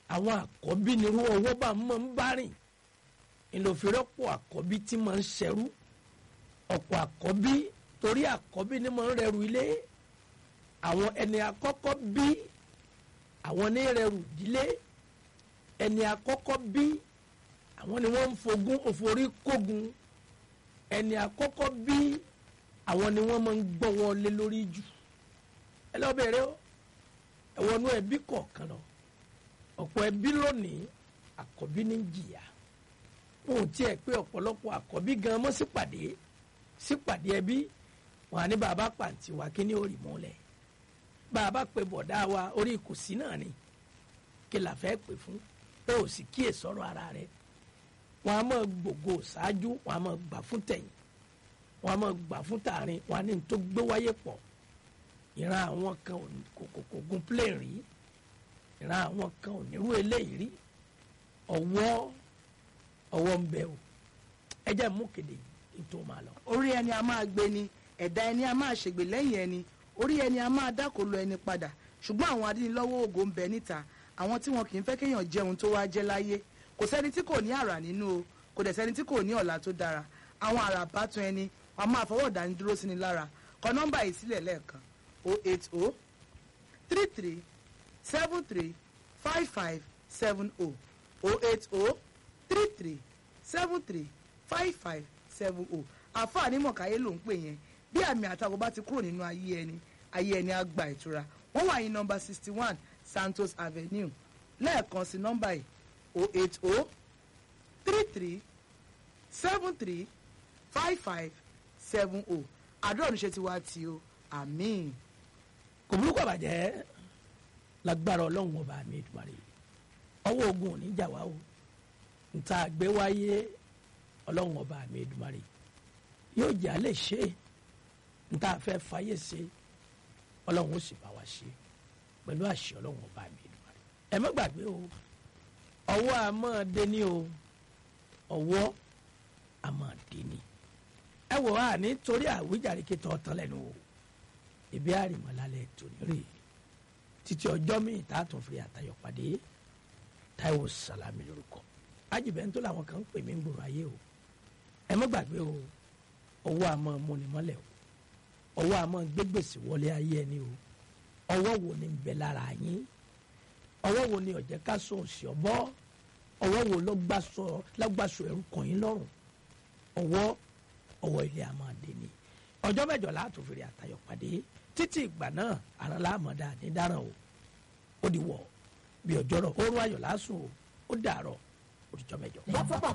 àwọn àkọ́bí nírú ọwọ́ bá máa ń bá rìn ìlòfìrọ́pọ̀ àkọ́bí tí máa ń ṣẹrú ọ̀pọ̀ àkọ́bí torí àkọ́bí ni máa ń rẹrù ilé àwọn ẹni àkọ́kọ́ bí àwọn ní rẹrù ìdílé ẹni àkọ́kọ́ bí àwọn ni wọ́n ń fogún òforí kógun ẹni àkọ́kọ́ bí àwọn ni wọ́n máa ń gbọ́wọ́ lé lórí jù ẹ lọ bẹ̀rẹ̀ o ẹ̀wọ̀nú ẹbí kọ̀ọ̀kan lọ ọ̀pọ̀ ẹbí lónìí àkọ́bí ní jìyà wọn ò tiẹ̀ pé ọ̀pọ̀lọpọ̀ àkọ́bí gan mọ́ sípàdé ẹbí wọn à ní bàbá pàǹtí wa kí ni ó rì mọ́lẹ̀ bàbá pe bọ̀dá wa orí ìkùsí náà ni kí la fẹ́ pè fún pé ò sì kíyè sọ̀rọ̀ ara rẹ̀ wọn a máa gbògo ṣáájú wọn a máa gbà fún tẹ̀yìn wọn a máa gbà fún tààrin wọn a ní tó gbé wáyé pọ̀ ìran àwọn kan kò gun plane rí ìran àwọn kan ò nírú eléyìí rí ọwọ́ ń bẹ o ẹ jẹ́ mú kéde kí n tó máa lọ. orí ẹni a máa gbé ni ẹ̀dá ẹni a máa ṣègbè lẹ́yìn ẹni orí ẹni a máa dákòlò ẹni padà ṣùgbọ́n àwọn adínilọ́wọ́ ògo ń bẹ níta àwọn tí wọn kì í fẹ́ kéèyàn jẹun tó wá jẹ́ láyé kò sẹ́ni tí kò ní àrà nínú o kò dẹ̀ sẹ́ni tí kò ní ọ̀la tó dára àwọn àrà bátun ẹni wọn máa fọwọ́ dání dúró sí ni lára kọ nọ́mbà yìí sílẹ̀ lẹ́ẹ̀kan 080 33 73 5570 080 33 73 5570 àǹfààní mọ̀káyé ló ń pè yẹn bí àmì àtakò bá ti kúrò nínú ayé ẹni á gba ìtura wọ́n wà ní nọ́mbà 61 Santos Avenue lẹ́ẹ̀kan sí nọ́mbà yìí 080 33 73 5570 àdúrà oníṣẹ́ ti wá tí o àmín. kò burúkú àbàjẹ́ lágbára ọlọ́run ọba mi ìdùmarè ọwọ́ ogun ò ní jà wá o nta gbé wáyé ọlọ́run ọba mi ìdùmarè yóò jẹ́ alẹ́ ṣe nta fẹ́ fàyè ṣe ọlọ́run ó sì bá wa ṣe pẹ̀lú àṣẹ ọlọ́run ọba mi ìdùmarè ẹ má gbàgbé o ọwọ́ a máa dé ní o ọwọ́ a máa dé ní ẹ wò wá nítorí àwíjàre kí tọ́ tán lẹ́nu o ìbí àrìmọ́lálẹ̀ tòní rè títí ọjọ́ míì tá a tún fi àtayọ̀ pàdé Táíwò Sàlámì lórúkọ ajibẹ́ntó làwọn kan ń pè mí ń gbòòrò ayé o ẹ má gbàgbé o ọwọ́ a máa múni mọ́lẹ̀ o ọwọ́ a máa gbégbèsè wọlé ayé ẹni o ọwọ́ wo ni ń bẹ lára yín ọwọ́ wo ni ọ̀jẹ̀ ká sọ òsì ọ̀bọ ọwọ́ wo ló gbàsọ ẹrú kàn yín lọ́rùn ọwọ́ ilé a máa dé ni ọjọ́ mẹ́jọ láàtò fèrè àtayọ̀ pàdé títí ìgbà náà ara láàmọ̀dá ní dáràn o ó di wọ̀ bí ọjọ́rọ̀ oorun ayọ̀ lásùn o ó dàárọ̀ ó di jọ́ mẹ́jọ.